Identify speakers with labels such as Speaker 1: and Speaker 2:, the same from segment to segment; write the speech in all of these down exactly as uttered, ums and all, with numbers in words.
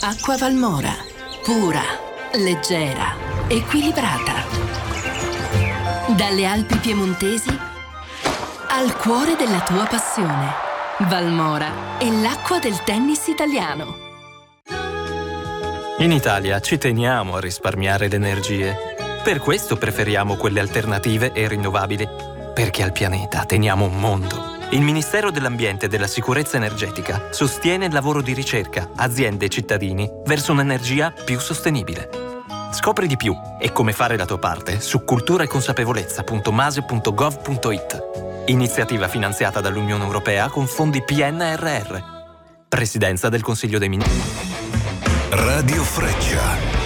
Speaker 1: Acqua Valmora. Pura, leggera, equilibrata. Dalle Alpi piemontesi al cuore della tua passione. Valmora è l'acqua del tennis italiano.
Speaker 2: In Italia ci teniamo a risparmiare le energie. Per questo preferiamo quelle alternative e rinnovabili. Perché al pianeta teniamo un mondo. Il Ministero dell'Ambiente e della Sicurezza Energetica sostiene il lavoro di ricerca, aziende e cittadini verso un'energia più sostenibile. Scopri di più e come fare la tua parte su cultura e consapevolezza punto mase punto gov punto it. Iniziativa finanziata dall'Unione Europea con fondi P N R R. Presidenza del Consiglio dei Ministri.
Speaker 3: Radio Freccia.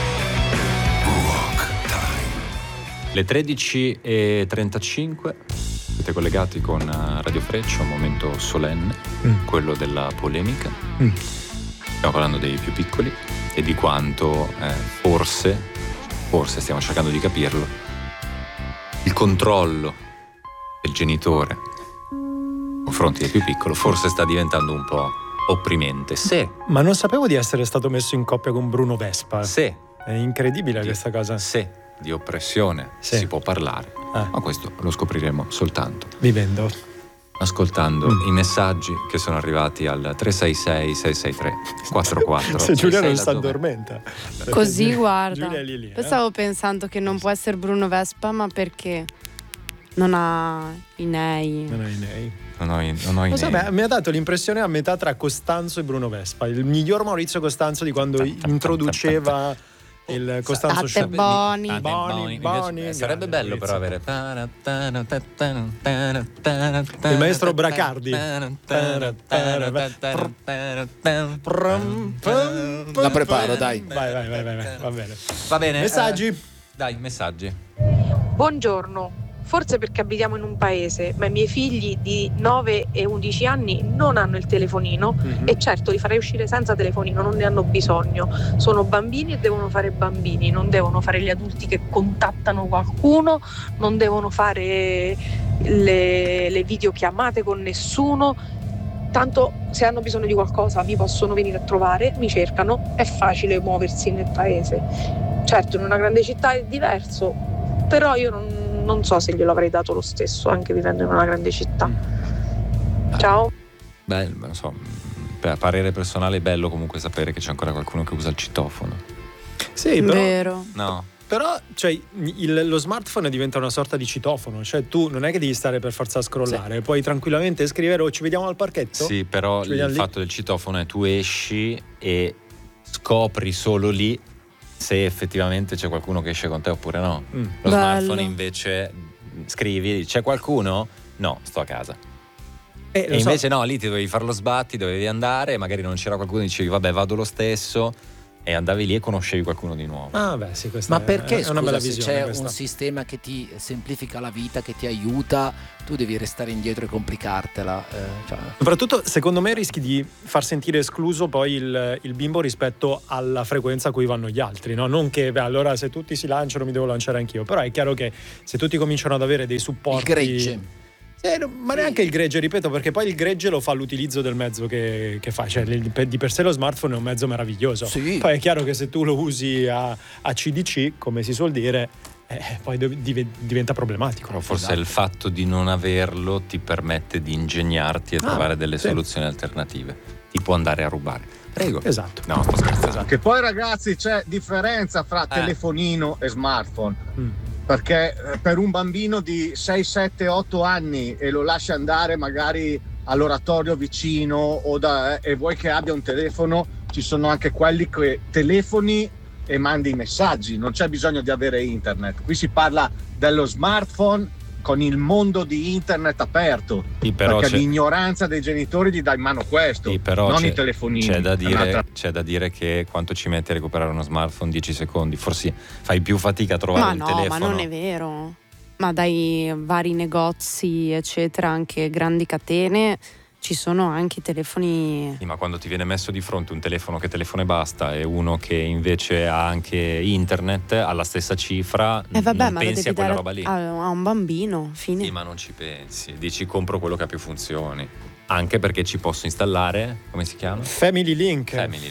Speaker 3: Walk Time.
Speaker 4: Le tredici e trentacinque. Siete collegati con Radio Freccia, un momento solenne, mm. quello della polemica. Mm. Stiamo parlando dei più piccoli e di quanto eh, forse, forse stiamo cercando di capirlo, il controllo del genitore nei confronti del più piccolo forse sta diventando un po' opprimente. Se.
Speaker 5: Ma non sapevo di essere stato messo in coppia con Bruno Vespa.
Speaker 4: Se.
Speaker 5: È incredibile di, questa cosa.
Speaker 4: Se di oppressione sì. si può parlare. Ah. Ma questo lo scopriremo soltanto
Speaker 5: vivendo,
Speaker 4: ascoltando mm. i messaggi che sono arrivati al tre sei sei sei sei tre quattro quattro.
Speaker 5: Se Giulia non si addormenta
Speaker 6: così, guarda,
Speaker 5: lì,
Speaker 6: eh? Stavo pensando che non può essere Bruno Vespa, ma perché non ha i nei
Speaker 5: non ha i nei
Speaker 4: non ho i, non ho i
Speaker 5: so, beh, mi ha dato l'impressione a metà tra Costanzo e Bruno Vespa, il miglior Maurizio Costanzo di quando introduceva il Costanzo
Speaker 6: Show. Boni.
Speaker 5: Ah, Boni, Boni.
Speaker 4: Invece, sarebbe bello però avere
Speaker 5: il maestro Bracardi.
Speaker 7: La preparo, dai.
Speaker 5: Vai, vai, vai, vai, va bene.
Speaker 4: Va bene.
Speaker 5: Messaggi?
Speaker 4: Eh, dai, messaggi.
Speaker 8: Buongiorno. Forse perché abitiamo in un paese, ma i miei figli di nove e undici anni non hanno il telefonino mm-hmm. e certo li farei uscire senza telefonino, non ne hanno bisogno. Sono bambini e devono fare bambini, non devono fare gli adulti che contattano qualcuno, non devono fare le, le videochiamate con nessuno. Tanto se hanno bisogno di qualcosa mi possono venire a trovare, mi cercano, è facile muoversi nel paese. Certo in una grande città è diverso, però io non Non so se glielo avrei dato lo stesso, anche vivendo in una grande città. Ciao.
Speaker 4: Beh, non so, per parere personale è bello comunque sapere che c'è ancora qualcuno che usa il citofono.
Speaker 5: Sì, però,
Speaker 6: vero.
Speaker 4: No.
Speaker 5: Però, cioè, il, lo smartphone diventa una sorta di citofono. Cioè, tu non è che devi stare per forza a scrollare, sì. Puoi tranquillamente scrivere o ci vediamo al parchetto.
Speaker 4: Sì, però il
Speaker 5: lì.
Speaker 4: fatto del citofono è tu esci e scopri solo lì se effettivamente c'è qualcuno che esce con te oppure no. Mm. Lo
Speaker 6: Bello.
Speaker 4: Smartphone invece scrivi, c'è qualcuno? No, sto a casa.
Speaker 5: Eh,
Speaker 4: e invece
Speaker 5: so.
Speaker 4: no, lì ti dovevi fare lo sbatti, dovevi andare, magari non c'era qualcuno, dicevi vabbè vado lo stesso e andavi lì e conoscevi qualcuno di nuovo.
Speaker 5: Ah beh sì, questa
Speaker 7: ma perché
Speaker 5: è, è una
Speaker 7: scusa,
Speaker 5: bella
Speaker 7: se
Speaker 5: visione
Speaker 7: c'è
Speaker 5: questa.
Speaker 7: Un sistema che ti semplifica la vita, che ti aiuta, tu devi restare indietro e complicartela, eh, cioè.
Speaker 5: Soprattutto secondo me rischi di far sentire escluso poi il, il bimbo rispetto alla frequenza a cui vanno gli altri, no? Non che beh, allora se tutti si lanciano mi devo lanciare anch'io, però è chiaro che se tutti cominciano ad avere dei supporti,
Speaker 7: il gregge.
Speaker 5: Eh, ma neanche il gregge, ripeto, perché poi il gregge lo fa l'utilizzo del mezzo che, che fa, cioè di per sé lo smartphone è un mezzo meraviglioso,
Speaker 7: sì.
Speaker 5: Poi è chiaro che se tu lo usi a, a C D C, come si suol dire, eh, poi diventa problematico.
Speaker 4: Però forse
Speaker 5: esatto.
Speaker 4: Il fatto di non averlo ti permette di ingegnarti e
Speaker 5: ah,
Speaker 4: trovare delle
Speaker 5: sì.
Speaker 4: soluzioni alternative, tipo andare a rubare. Prego.
Speaker 5: Esatto.
Speaker 4: No, sto scherzando.
Speaker 5: Esatto.
Speaker 9: Che poi ragazzi c'è differenza fra
Speaker 4: eh.
Speaker 9: telefonino e smartphone.
Speaker 5: Mm.
Speaker 9: Perché per un bambino di sei, sette, otto anni e lo lasci andare magari all'oratorio vicino o da, eh, e vuoi che abbia un telefono, ci sono anche quelli che telefoni e mandi i messaggi, non c'è bisogno di avere internet. Qui si parla dello smartphone con il mondo di internet aperto,
Speaker 4: sì, però
Speaker 9: perché
Speaker 4: c'è...
Speaker 9: l'ignoranza dei genitori gli dà in mano questo,
Speaker 4: sì, però
Speaker 9: non
Speaker 4: c'è,
Speaker 9: i telefonini.
Speaker 4: C'è da, dire, c'è da dire che quanto ci mette a recuperare uno smartphone? dieci secondi, forse fai più fatica a trovare
Speaker 6: ma
Speaker 4: il
Speaker 6: no,
Speaker 4: telefono.
Speaker 6: Ma non è vero, ma dai vari negozi eccetera, anche grandi catene, ci sono anche i telefoni.
Speaker 4: Sì, ma quando ti viene messo di fronte un telefono che telefona e basta e uno che invece ha anche internet alla stessa cifra,
Speaker 6: eh vabbè,
Speaker 4: non
Speaker 6: ma
Speaker 4: pensi
Speaker 6: lo
Speaker 4: a quella
Speaker 6: dare
Speaker 4: roba lì.
Speaker 6: A un bambino, fine.
Speaker 4: Sì, ma non ci pensi, dici compro quello che ha più funzioni, anche perché ci posso installare, come si chiama?
Speaker 5: Family Link.
Speaker 4: Family Link.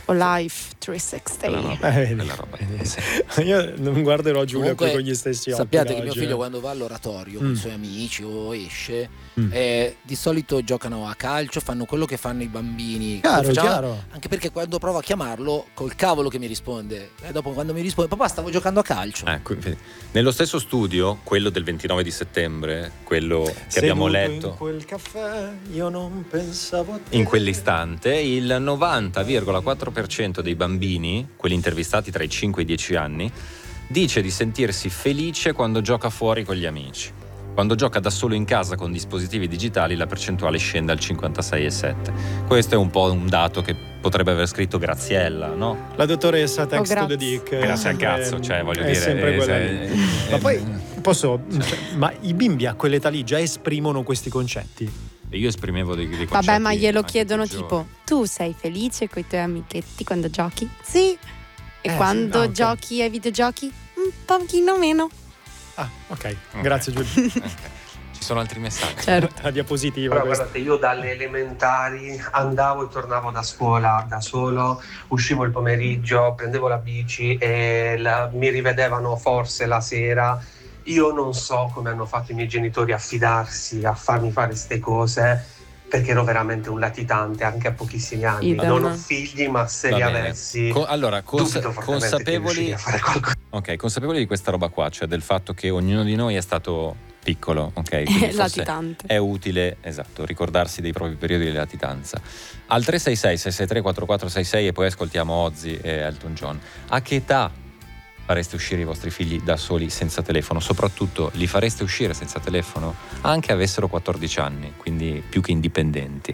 Speaker 6: O Life trecentosessanta.
Speaker 5: Eh,
Speaker 4: Quella roba. Sì.
Speaker 5: Io non guarderò Giulia
Speaker 7: Comunque,
Speaker 5: con gli stessi occhi.
Speaker 7: sappiate che
Speaker 5: oggi,
Speaker 7: mio figlio
Speaker 5: eh.
Speaker 7: quando va all'oratorio
Speaker 5: Mm.
Speaker 7: con i suoi amici o esce,
Speaker 5: Mm.
Speaker 7: eh, di solito giocano a calcio, fanno quello che fanno i bambini.
Speaker 5: Chiaro,
Speaker 7: Facciamo-
Speaker 5: chiaro.
Speaker 7: Anche perché quando provo a chiamarlo, col cavolo che mi risponde. E dopo quando mi risponde, papà stavo giocando a calcio.
Speaker 4: Ecco, vedi. Nello stesso studio, quello del ventinove di settembre, quello che
Speaker 5: Seduto
Speaker 4: abbiamo letto
Speaker 5: in quel caffè, io non pensavo a te.
Speaker 4: in quell'istante, il novanta virgola quattro per cento dei bambini, quelli intervistati tra i cinque e i dieci anni, dice di sentirsi felice quando gioca fuori con gli amici. Quando gioca da solo in casa con dispositivi digitali la percentuale scende al cinquantasei virgola sette. Questo è un po' un dato che potrebbe aver scritto Graziella, no?
Speaker 5: La dottoressa Text
Speaker 6: Oh,
Speaker 5: to the
Speaker 6: grazie.
Speaker 5: Dick.
Speaker 4: Grazie al
Speaker 5: Eh,
Speaker 4: cazzo, cioè voglio
Speaker 5: è
Speaker 4: dire...
Speaker 5: sempre
Speaker 4: eh,
Speaker 5: quella
Speaker 4: se-
Speaker 5: lì.
Speaker 4: eh,
Speaker 5: Ma poi
Speaker 4: eh,
Speaker 5: posso, cioè, ma i bimbi a quell'età lì già esprimono questi concetti?
Speaker 4: io esprimevo dei, dei concetti
Speaker 6: Vabbè, ma glielo
Speaker 4: anche
Speaker 6: chiedono
Speaker 4: peggiori.
Speaker 6: tipo: tu sei felice con i tuoi amichetti quando giochi? Sì. E
Speaker 5: Eh,
Speaker 6: quando
Speaker 5: sì, ah, ok.
Speaker 6: giochi ai videogiochi? Un pochino meno.
Speaker 5: Ah, ok.
Speaker 4: Ok.
Speaker 5: Grazie Giulia.
Speaker 4: Ok. Ci sono altri messaggi?
Speaker 6: Certo.
Speaker 5: La diapositiva
Speaker 10: Però
Speaker 5: questa.
Speaker 10: guardate, io dalle elementari andavo e tornavo da scuola da solo, uscivo il pomeriggio, prendevo la bici e la- mi rivedevano forse la sera. Io non so come hanno fatto i miei genitori a fidarsi, a farmi fare queste cose, perché ero veramente un latitante anche a pochissimi anni.
Speaker 6: Idem.
Speaker 10: Non ho figli, ma se
Speaker 4: Va
Speaker 10: li
Speaker 4: bene.
Speaker 10: avessi,
Speaker 4: Co- allora, cons-
Speaker 10: dubito fortemente che
Speaker 4: consapevoli
Speaker 10: riuscirei a fare qualcosa.
Speaker 4: Ok, consapevoli di questa roba qua, cioè del fatto che ognuno di noi è stato piccolo, ok? Quindi forse
Speaker 6: Latitante.
Speaker 4: è utile, esatto, ricordarsi dei propri periodi di latitanza. Al tre sei sei sei sei tre quattro quattro sei sei e poi ascoltiamo Ozzy e Elton John. A che età fareste uscire i vostri figli da soli senza telefono? Soprattutto li fareste uscire senza telefono anche avessero quattordici anni, quindi più che indipendenti.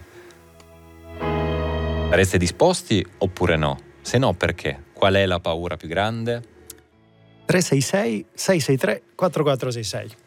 Speaker 4: Sareste disposti oppure no? Se no, perché? Qual è la paura più grande?
Speaker 5: tre sei sei sei sei tre quattro quattro sei sei.